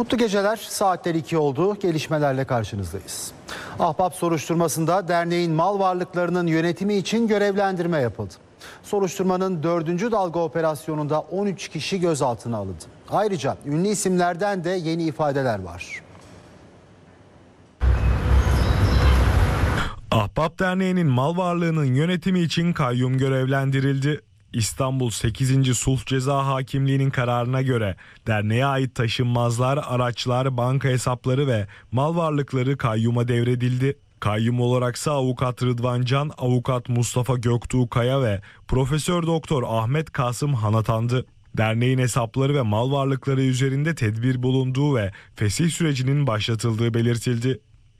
Mutlu geceler. Saatler 2 oldu. Gelişmelerle karşınızdayız. Ahbap soruşturmasında derneğin mal varlıklarının yönetimi için görevlendirme yapıldı. Soruşturmanın 4. dalga operasyonunda 13 kişi gözaltına alındı. Ayrıca ünlü isimlerden de yeni ifadeler var. Ahbap Derneği'nin mal varlığının yönetimi için kayyum görevlendirildi. İstanbul 8. Sulh Ceza Hakimliği'nin kararına göre derneğe ait taşınmazlar, araçlar, banka hesapları ve mal varlıkları kayyuma devredildi. Kayyum olaraksa avukat Rıdvan Can, avukat Mustafa Göktuğ Kaya ve Profesör Doktor Ahmet Kasım Han atandı. Derneğin hesapları ve mal varlıkları üzerinde tedbir bulunduğu ve fesih sürecinin başlatıldığı belirtildi.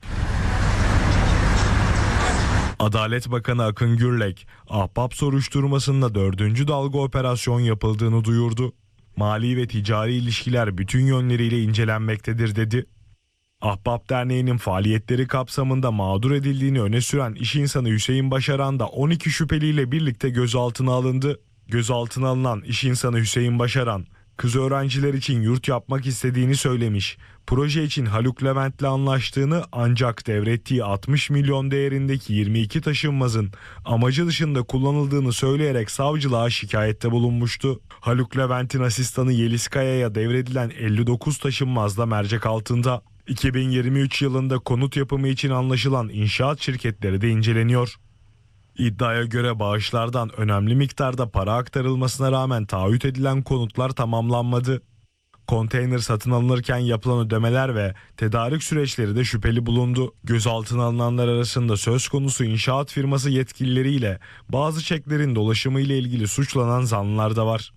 Adalet Bakanı Akın Gürlek, Ahbap soruşturmasında 4. dalga operasyon yapıldığını duyurdu. Mali ve ticari ilişkiler bütün yönleriyle incelenmektedir dedi. Ahbap Derneği'nin faaliyetleri kapsamında mağdur edildiğini öne süren iş insanı Hüseyin Başaran da 12 şüpheliyle birlikte gözaltına alındı. Gözaltına alınan iş insanı Hüseyin Başaran, kız öğrenciler için yurt yapmak istediğini söylemiş. Proje için Haluk Levent'le anlaştığını ancak devrettiği 60 milyon değerindeki 22 taşınmazın amacı dışında kullanıldığını söyleyerek savcılığa şikayette bulunmuştu. Haluk Levent'in asistanı Yeliz Kaya'ya devredilen 59 taşınmaz da mercek altında. 2023 yılında konut yapımı için anlaşılan inşaat şirketleri de inceleniyor. İddiaya göre bağışlardan önemli miktarda para aktarılmasına rağmen taahhüt edilen konutlar tamamlanmadı. Konteyner satın alınırken yapılan ödemeler ve tedarik süreçleri de şüpheli bulundu. Gözaltına alınanlar arasında söz konusu inşaat firması yetkilileriyle bazı çeklerin dolaşımı ile ilgili suçlanan zanlılar da var.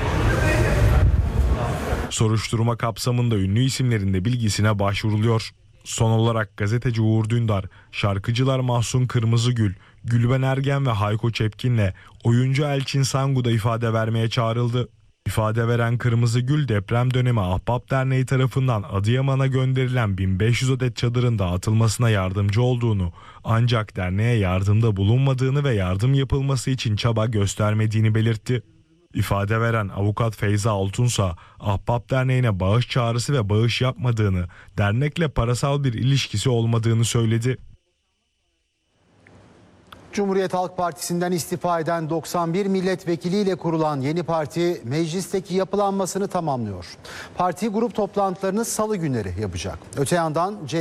Soruşturma kapsamında ünlü isimlerin de bilgisine başvuruluyor. Son olarak gazeteci Uğur Dündar, şarkıcılar Mahsun Kırmızıgül, Gülben Ergen ve Hayko Çepkin'le oyuncu Elçin Sangu da ifade vermeye çağrıldı. İfade veren Kırmızıgül deprem dönemi Ahbap Derneği tarafından Adıyaman'a gönderilen 1500 adet çadırın dağıtılmasına yardımcı olduğunu, ancak derneğe yardımda bulunmadığını ve yardım yapılması için çaba göstermediğini belirtti. İfade veren avukat Feyza Altunsa, Ahbap Derneği'ne bağış çağrısı ve bağış yapmadığını, dernekle parasal bir ilişkisi olmadığını söyledi. Cumhuriyet Halk Partisi'nden istifa eden 91 milletvekiliyle kurulan yeni parti meclisteki yapılanmasını tamamlıyor. Parti grup toplantılarını salı günleri yapacak. Öte yandan